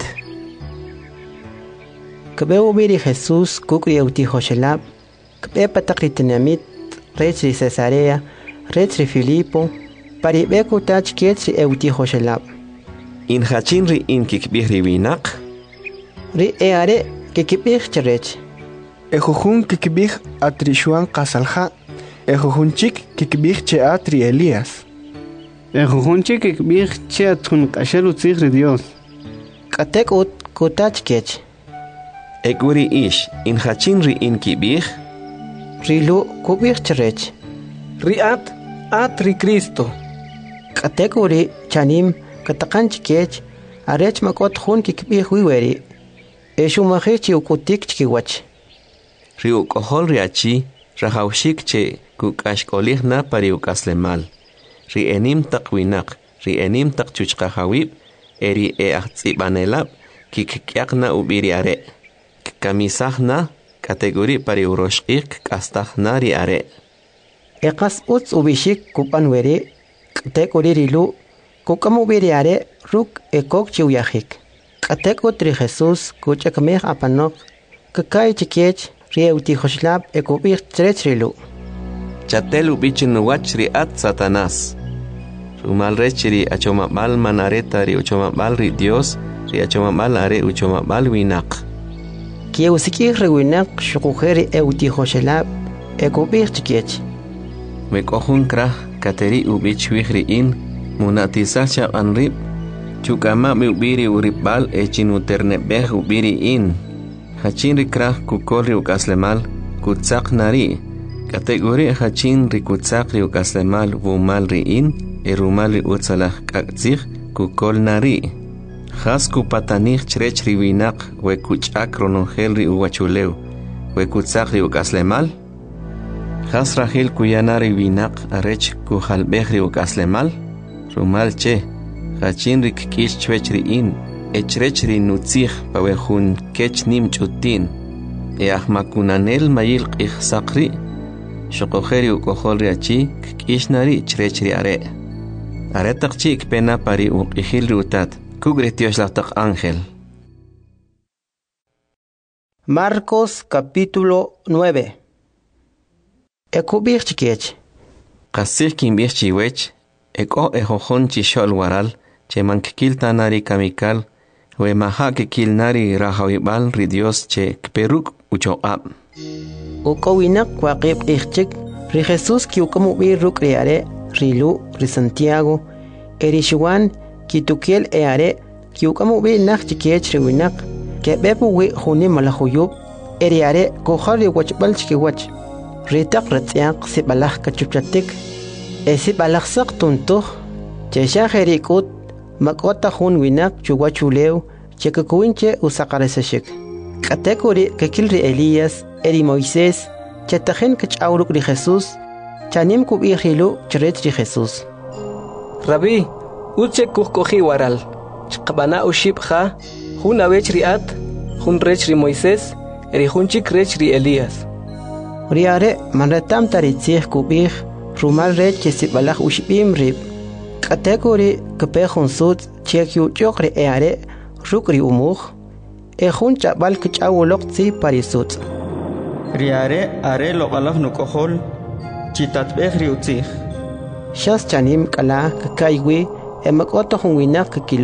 Kabeu biri Jesus kukri euti hoshelab kbe patakritinamit Retri Cesarea, Retri Filipo, Paribeku tach kietri euti hoshelab. In hachinri in kikbihri winak. Ri eare kikibih cherech. Ejujun kikbih atrishuan kasalha. Ejujunchik kikbih che atri Elías. Ejujunchik kikbih che atun kashalu tzigri Dios. Katek ut kutach kech. Eguri ish in hachinri in kibih. Rilu kubir cherech. Riat ri Cristo. Kategori chanim katakanch kech arech makot hun kikbih wiweri. Eshumahichi ukutik chkiwach. Riu kohol riachi rahaushik che kukashkolih na pariukaslemal. Ri enim takwinak, ri enim takchuchkahawib, eri ahtzibanelab, kikkyakna ubiriare. Kamisahna kategori pari uroshik kastajna riare. Ekas uts ubishik kupan weri, kategori rilu, kukamu biriare ruk ekok chiuyahik. Kategori Jesus kuchakameh apanok, kakai chikiech rieuti hoshlab ekubir trech rilu. Chatel ubichin wach riat Satanás. Rumal rechiri achomabal manareta ri uchomabal ri Dios, ri achomabal are uchomabal winak. Kiewsiki rewinak shukujeri euti hoshelab ekubir chikiech. Mekohun krah kateri ubich wihri in munatisacha anrib chukama me ubiri uribal echin uternebeh ubiri in hachin rikrah kukolri ukaslemal kutsak nari kategori hachin rikutsak ri ukaslemal wumal ri in erumal ri utsalah kaktzih kukol nari Hasku patanich chrech riwinak we kuchak ronongel ri uwachuleu we kutsak ri ukaslemal Has rahil kuyanari winak arech kuhalbeh ri ukaslemal rumal che hachin rik kish chwech ri in echrech ri nutzih pawehun kech nim chutin ahmakunanel mayil qih sakri shokoheri ukohol ri achi kish nari chrech ri are aretak chik pena pari uqihil ri utat Kugretios latak ángel. Marcos capítulo 9. Ekubir chikech. Qasih kimbih chiwech, eko ejojon chishol waral, che mankikil tanari kamikal, we maha kikil nari rahawibal ri Dios che kperuk uchoab. Ukowinak kwaqib ichchik, ri Jesus kiukamu birruk riare, rilu, ri Santiago, erishuan, Kitukiel eare, kiukamu bi nak chikiech riwinak, ke bepu wi huni malahuyub, eriare kohari wachbal chikiwach. Ritak ratziak si balah kachuchatik, esi balah sak tuntuh, chesha herikut, makota hun winak chuwachulew, chekakuinche usakaresashik. Katekuri kekilri Elías, eri Moisés, chetajen kachawruk ri Jesus, chanim kubihilu chret ri Jesus. Rabbi, Uche kuhkohi waral, chqabana ushibha, hun awech riat, hun rech ri Moisés, eri hunchik rech ri Elías. Riare manretam taritzih kubih, rumal rech chesibalach ushibim rib. Kategori kepehun sud, chekyu chokre eare, rukri umuh, hun chabal kachawulok tzi parisut. Riare are loqalaf nukohol, chitatbeh riutzih. Shas chanim kala kakaiwi, Emakoto hun winak kilo,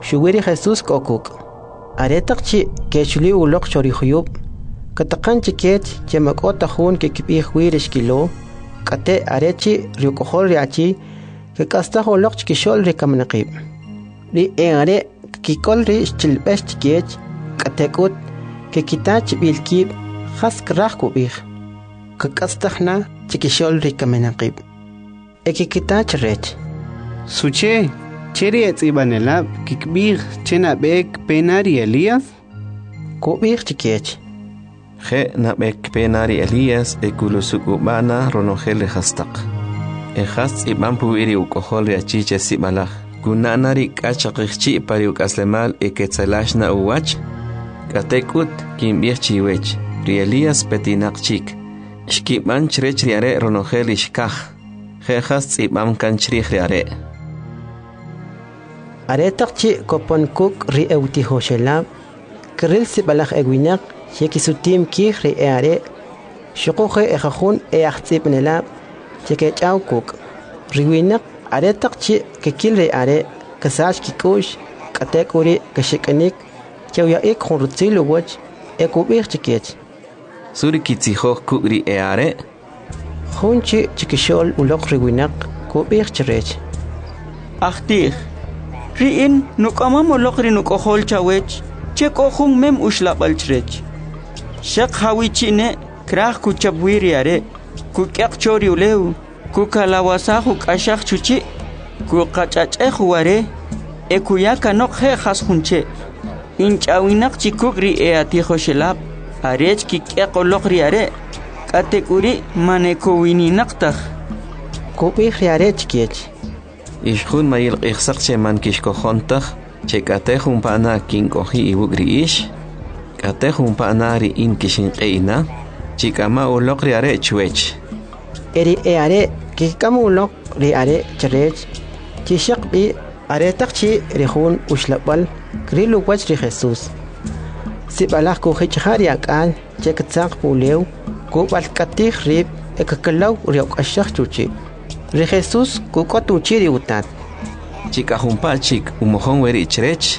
shuwiri Jesús kokuk aretak chi kechuli ulok chori khuyub katakan chiket chemakota hun ke kipi khwirish kilo kate arechi ryukohol riachi ke kasta holok chikishol rikamnaqib ri are kikol ri chilbesh chiket katekut ke kitach bilkib khas krah kubih ke kastahna chikishol rikamnaqib eki kitach rech suche cheri etzibanelab kikbih chena bek penari Elías kubih chikech Je nabek penari Elías ekulusukubana ronogel hastaq. Ehast ibampu iri ukohol riachiche simalaj. Kunanari kachaqichi pariuk aslemal eketsalashna uwach. Katekut kimbiech wech. Ri Elías petinaqchik. Shkiban chrech riare ronogel ishkaj. Je hast ibam kanchri riare. Aretaqchi kopon kuk ri euti hoshelab. Kril sibalaj eguinak. Sheki sutim kihri eare shukuhe ekhun eaxtibnela cheke chaukuk riwinak aretaqchi kekilre are kasach kikush katekuri kashikanik chawya ek khurtsilu wach ekubir chikech suri kitsiho kugri eare khunchi chikishol ulok riwinak kubir chirech Akhtir riin nukamam ulokri nukohol chawech chekohung mem ushlabal chrech Shak hawichine krah kuchabwiri are ku kyak chori uleu ku kalawasahu kashak chuchi ku qachachehu ware e ku yakanok he khas hunche inchawinak chikugri e ati khoshelab arech ki kyak olokri are katekuri maneko wininaqtaq ku bih are chikech ishkhun mayil qixsaqche man kishkohontaq chekatehun pana kinkohi iwugri ish Katehun panari in kishinqeina chikama ulok riare chwech eri eare kikama ulok riare chrech chishaqbi are taqchi rihun ushlabal krilu wach ri Jesús sibalaj ku hichari akal chektsaq pulew ku balkatih rib ekakalaw riokashaq chuchi ri Jesús ku kotuchi ri utat chikahumpa chik umohon weri chrech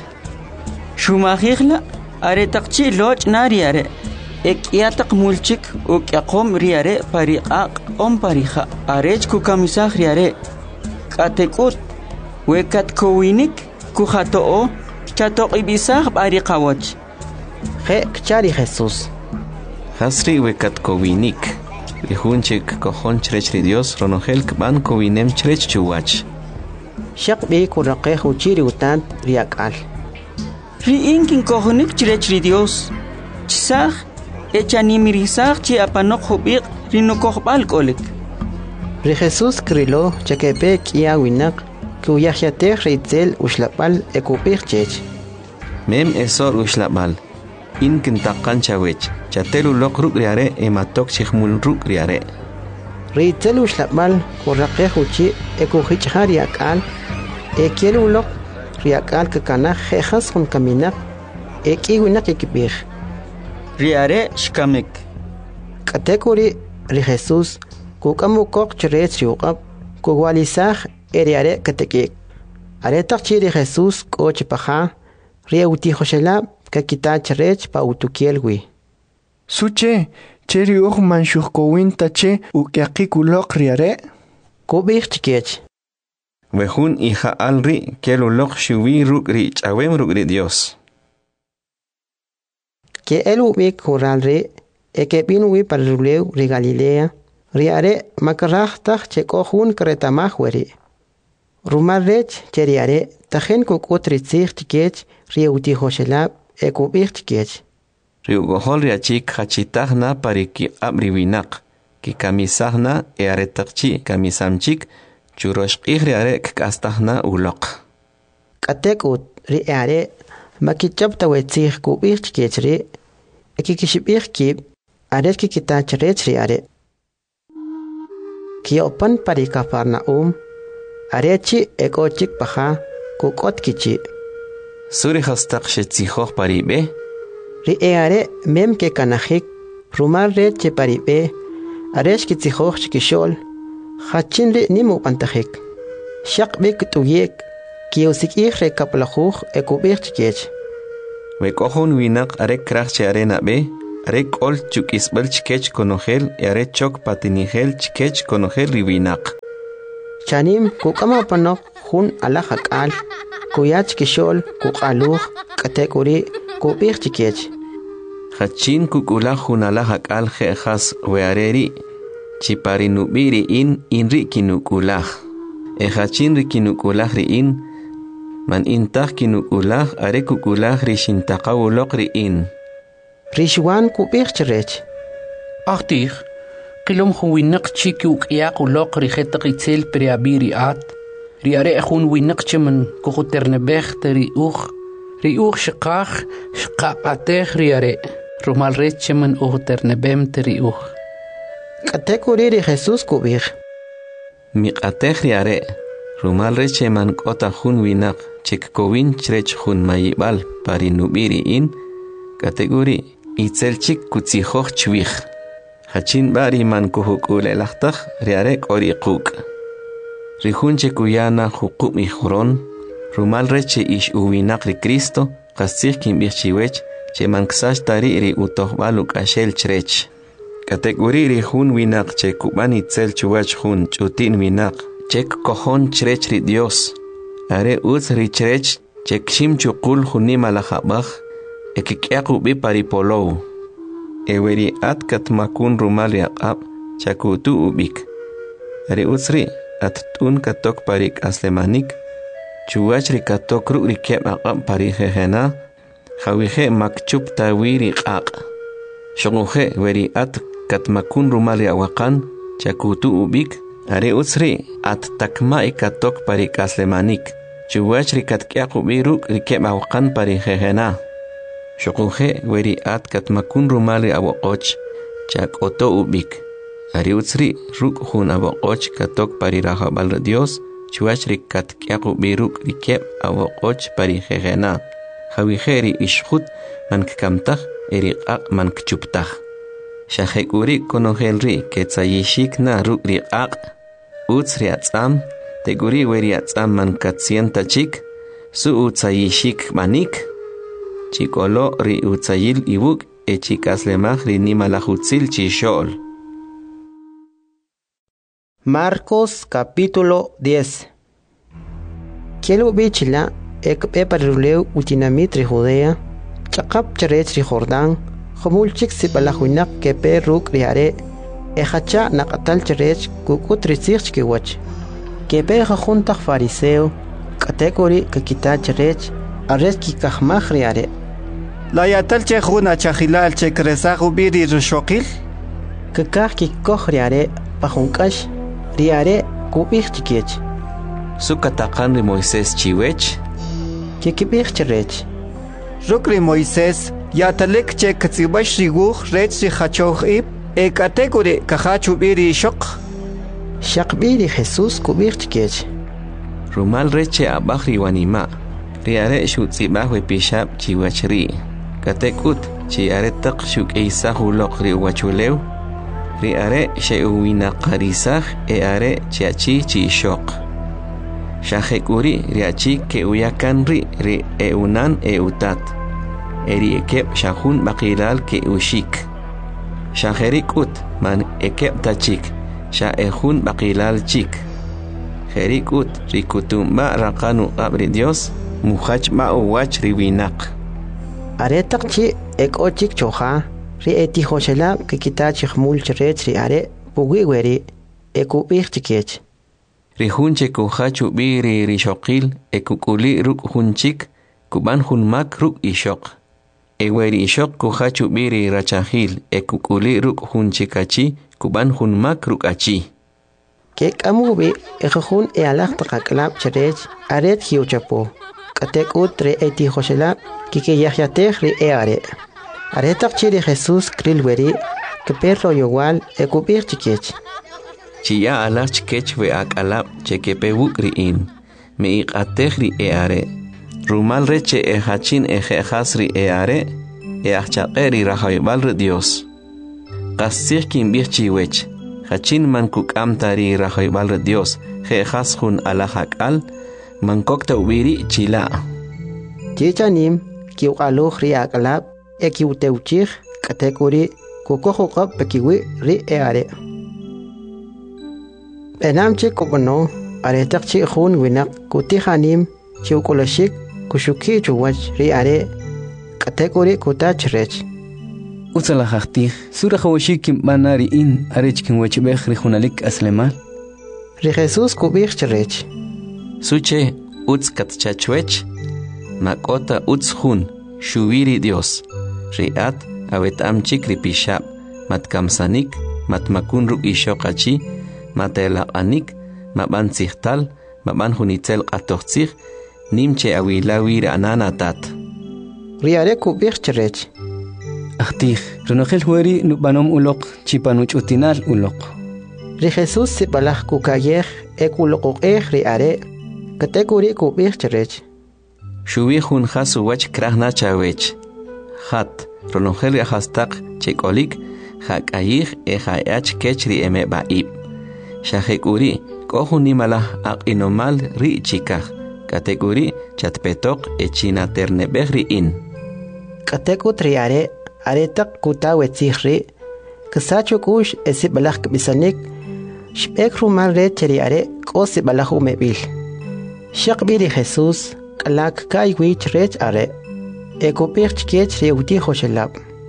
shumakhigla are taqchi loch nariare ekyataq mulchik ukyaqom riare pariqaq om parija arech ku kamisaj riare katekut wekat kowinik ku khatoo chatoq ibisaj bariqawach je kchari Jesús hasri wekat kowinik rihunchik kohon chrech ri Dios ronogel kban kowinem chrech chuwach shaqbi ku raqehu chiri utan riakal Riin kin kohonik chrech ri Dios chisaj echanimirisaj chi apanok hubiq rinukohbal kolik ri Jesús krilo chakepe kia winak ku yahyate ritzel ushlabal ekupich chech mem esor ushlabal in kintaqan chawech chatelu lokruk riare ematok chihmul ruk riare ritzel ushlabal ku raqehu chi ekuhichari akal ekielu lok riakal kakana jejas hun kaminak ekiwinak ekibir riare shkamek katekuri ri Jesús kukamukok chrech riuqab kuwalisaj eriare katekik aretaqchi ri Jesús kochpaja rieuti joshelab kakita chrech pa utukielwi suche cheri uj manshukowin tache ukyaqikulok riare kubir chikech Wehun hija alri kelu lok shuwi rukri chawem rukri Dios. Que elu bik huralri eke binui paruleu ri Galilea riare makarach chekohun kretamah weri. Rumarrech cheriare tajen kukutri tzich tikech rieuti hoshelab ekubich tikech. Riugohol riachik hachitahna pariki abriwinak ki kamisahna earetakchi kamisamchik Churosh riare kastahna ulok. Katekut riare makichap tawetzih kubich kechri ekikishibich kib aret kikitach rech riare. Kiopan parikafarna arechi ekochik paja kukot kichi. Suri hastak shetzihoh paribe. Riare mem ke kanahik rumar reche paribe aresh kitzihoh chikishol. Hachinri nimu pantajik. Shaq bik tuyek Kiyusikih rekaplajuj ekubih chikech. Wekohun winak are krach che arena be, are kol chukisbel chikech konogel, are chok patinigel chikech konogel riwinak. Chanim kukama panok hun alajak al, kuyach kishol kukaluj katekuri kubih chikech. Hachin kukula hun alajak al jejas weareri, chiparinubiri in rikinukulah. Hachin rikinukulah in, man intah kinukulah are kukulah rishintaqawulok in. Rishwan kubih chirech. Achtih, qilom huwinak chiki uqyaq ulok rijetak itzil periabiri at, riare hun winak chiman kuhuternebech riuch shqaq shqaqateh riare, rumal ret chiman uhuternebem riuch. Katekuri ri Jesus kubih. Miqateh riare, rumal ret chiman kota hun winak, chik kowin chrech hun mayibal parinubiri in, kategori itzel chik kutsijoch chwich. Hachin bari man kuhukule lachtach riare kori kuk. Rihunche kuyana hukuk mijuron, rumal reche ish uwinak ri Cristo, kasich kimbichiwech, che man ksash tari ri utoh baluk ashel chrech. Kategori rihun winak che kuban itzel chuwach hun chutin winak, chek kohon chrech ri Dios. Are uz ri chrech, chek shim chukul hunim alajabach, ekikyaku bi paripolow. Eweri at katmakun rumal yaqab, chakutu ubik. Are uzri at tun katok parik aslemanik, chuwachri katok rukri keb aqab parik jejena, jawihe makchup tawiri qaq. Shonguhe weri at katmakun rumal yaqakan, chakutu ubik. Are uzri at takmai katok parik aslemanik, chuwachri katkyaku biruk rikeb aqan parik jejena. Shokuje weri at katmakun rumali abokoch, chak oto ubik. Ari utsri ruk hun abokoch katok pari rahabal Dios, chuachri katkyaku biruk rikeb abokoch pari jejena. Hawiheri ishhut man kkamtah eri qaq man kchuptah. Shahekuri konohelri ketzayishik na ruk riqaq. Utsri atzam, teguri weri atzam man katsienta chik, su utsayishik manik. Chikolo ri utzayil ibuk e chikaslemach ri nimalajutzil chishol. Marcos capítulo 10. Kielu bichila ekpe pariruleu utinamit ri Judea, chakap charech ri Jordán, jomulchik sipalajuinak kepe ruk riare, ejacha nakatal charech kukut rizich kiwach. Kepe jajuntak fariseo, kategori kakita charech, arres kikahmach riare. La yatal che juna chajilal che kresagu biri rushokil. Kakah kikoh riare pajunkash riare kubih chikech. Sukatakan ri Moisés chiwech. Kikibih chirech. Rukri Moisés yatalek che katsibash riguh rech ri hachoh ib e kategori kahachu biri shok. Shakbiri Jesus kubih chikech. Rumal reche abah riwanima. Riare shutzibah we pishab chiwachri. Katekut chi are tak shuk eisahu lok ri wachulew, ri are sheuwina qarisah e are chiachi chi shok. Shahekuri riachi ke uyakan ri eunan eutat. Eri ekep shahun bakilal ke ushik. Shaherikut man ekep tachik, shahehun bakilal chik. Herikut rikutumba rakanu abri Dios, muhach ma uwach riwinak. Aretak chi ek ochik choja, ri eti hoshela que kita chihmul chirech ri are, pugi weri, ekubih chikech. Ri hunche kuhachu biri ri shokil, ekukuli ruk hunchik, kuban hunmak ruk ishok. Eweri ishok kuhachu biri rachahil, ekukuli ruk hunchikachi, kuban hunmak ruk achi. Kek amubi ekahun e alak takaklap chirech, aret hiuchapo. Katek utre eti hoshela, kike yahyatech ri eare. Aretak chiri Jesus krilweri, que perro igual ekubir chikech. Chia ala chikech we ak alap chekepe wukri in. Me iqatech ri eare. Rumal reche e hachin e jejas ri eare, e achaqeri rahaybal ri Dios. Qasich kin birchiwech. Hachin man kukam tari rahaybal ri Dios, jejas hun ala hakal, mankokta ubiri chila. Chichanim kiuqaluj ri akalab ekiuteuchij katekuri kukojuqab pekiwi ri eare. Benamchi kobono aretakchi jun winak kutihanim chiukolashik kushuki chuwach ri are katekuri kutachrech. Utsala jaqtij sura khawashik banari in arech kin wachbeh ri junalik aslemal. Ri Jesus kubij chrech. Suche uts katchachwech makota uts jun shubiri Dios. Riat awetam chikri pishab matkamsanik matmakun ruk ishoqachi matelaqanik maban sihtal maban junitzel qatoqtsig nimche awilawir ananatat. Riare kubij chrech. Ahtij ronogel hueri nubanom ulok chipanuch utinal ulok. Ri Jesus sibalaj kukayej ekuloqoqej riare katekuri kubij chrech. Shubi jun jasu wach krahna chawech. Hat ronogel yahastaq chekolik hakayij ehayach kechri eme baib. Shahekuri kohuni malah aqinomal ri chikaj. Katekuri chatpetok echina ternebegri in. Kateku triare aretak kutawetsihri kasachukush esibalaj bisanik shbek rumal re triare kosibalaj umebil. Shaqbiri Jesus kalak kaiwich rech are ekopich kech reuti hoshelab.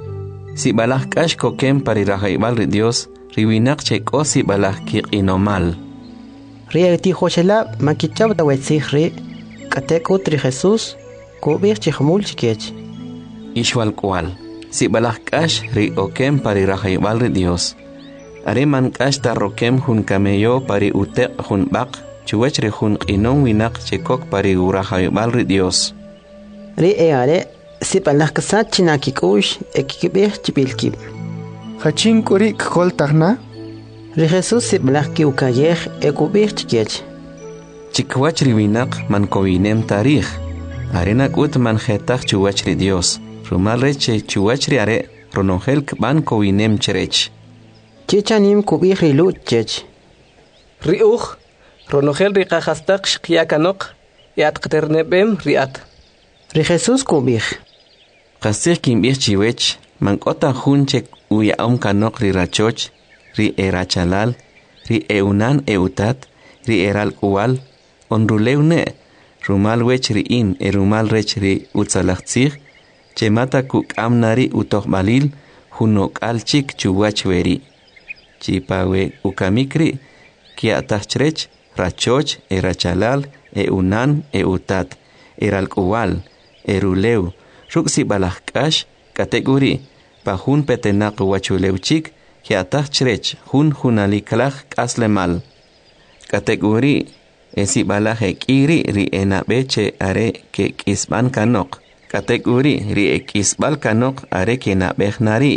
Si balaj kash kokem parirajaival ri Dios riwinak cheko si balaj kiqinomal. Reuti hoshelab makichaw tawetsihri kateku tri Jesus kubich chihmul chikech. Ishwal kual. Si balaj kash ri okem parirajaival ri Dios. Are man kash tarrokem jun kameyo pari utek jun bak chuwech ri jun qinon winak chekok pari urajaival ri Dios. Ri eare si balaj kasat chinakikush ekikibich chipilkib. Hachin kuri kol tagna? Ri Jesus si balaj kiukayej ekubich chikech. Chikwach ri winak man kowinem tarij. Arenak ut man jetach chuwech ri Dios. Rumal reche chuwachri are ronongel kban kowinem cherech. Chichanim kubij rilut chech. Riuj ronongel riqajastaq shqiyakanok yatqternebem riat. Ri Jesus kubij. Qasij kimbij chiwech mankota junchek uyaom kanok ri rachoch ri erachalal ri eunan eutat ri eral kual onruleune rumal wech ri in erumal rech ri utzalachtzig chemata kukamnari utoqbalil junok alchik chuwachweri. Chipawe ukamikri kiatachrech rachoch erachalal eunan eutat eralkuwal eruleu ruksi balajkash kategori pajun petenak wachuleuchik kiatachrech junaliklaj kaslemal. Kategori esi balaje kiri ri enabeche are ke kisban kanok. Kategori ri ekisbal kanok are kena behnari.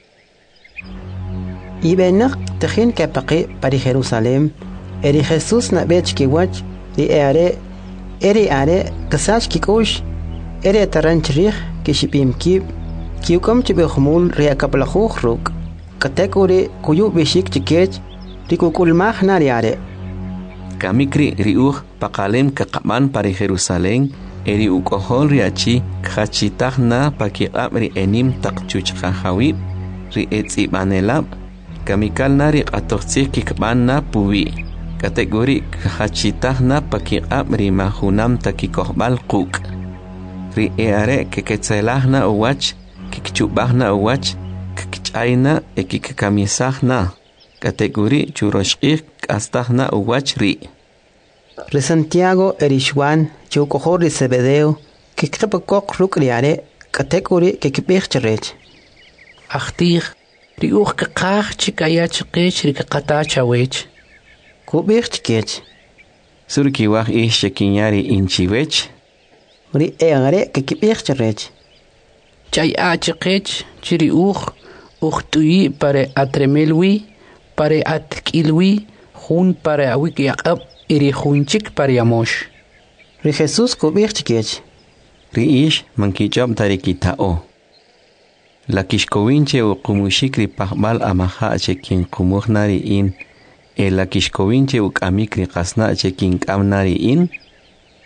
Ibenak tejin kapaqi pari Jerusalem eri Jesus na bech kiwach ri eri are kasach kikush eri taranchrig kishipim kib kiukom chibehmul ri akaplajuj ruk kategori kuyu bishik chikech ri kukulmaj nari are. Kamikri riuj paqalem kaqaban pari Jerusalem eri ukohol riachi kachitagna pakiqab ri enim taqchuchqajawib ri etzibanelab kamikal nari qatoqtsik kikbanna puwi kategori kachitagna pakiqab ri mahunam takikohbal quk ri eare keketzelahna uwach kikchubahna uwach kikchayna ekikamisahna kategori churoshqik kastahna uwach ri. Ri Santiago erishwan chukohor ri Zebedeo kikqipakok rukriare kategori kikibich cherech. Ahtij riuj kaqaj chikaya chikech ri kaqatachawech. Kubich chikech. Surkiwaj shekinyari inchiwech. Ri eare kikibich cherech. Chay chikech chiriuj uhtui pare atremelwi pare atkilwi jun pare awik yaqab iri junchik pare yamosh. Ri Jesus kubich chikech. Ri ish mankichab tarikitao. La kishkowinche u kumushikri pahbal amaha chekin kumuhnari in la kishkowinche u kamikri qasna chekin kamnari in.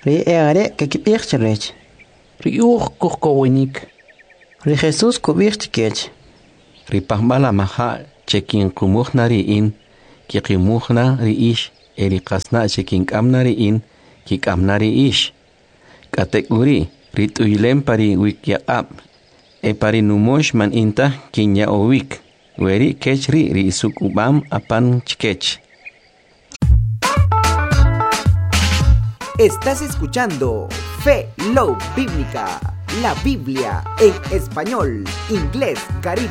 ri eare kakipich charech. Ri kuhkowinik. Ri Jesús kubich chikech. Ri pahmala maha chekin kumuhna ri in, kikimuhna ri ish, eri kasna chekin kamna ri in, kikamna ri ish. Katekuri, ri tuilem pari wikyaqab, e pari numosh man inta kinya owik, weri kech ri isuk ubam apan chikech. Estás escuchando Fe Love Bíblica, la Biblia en español, inglés, caribe.